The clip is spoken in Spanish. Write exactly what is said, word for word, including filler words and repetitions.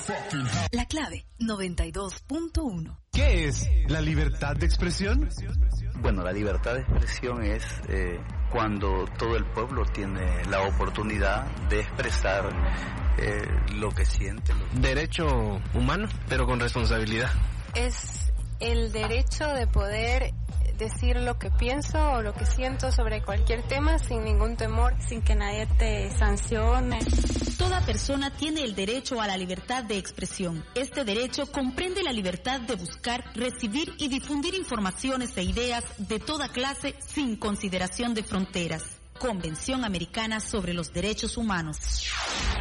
La clave noventa y dos punto uno. ¿Qué es la libertad de expresión? Bueno, la libertad de expresión es eh, cuando todo el pueblo tiene la oportunidad de expresar eh, lo que siente. Derecho humano, pero con responsabilidad. Es el derecho de poder decir lo que pienso o lo que siento sobre cualquier tema sin ningún temor, sin que nadie te sancione. Toda persona tiene el derecho a la libertad de expresión. Este derecho comprende la libertad de buscar, recibir y difundir informaciones e ideas de toda clase sin consideración de fronteras. Convención Americana sobre los Derechos Humanos.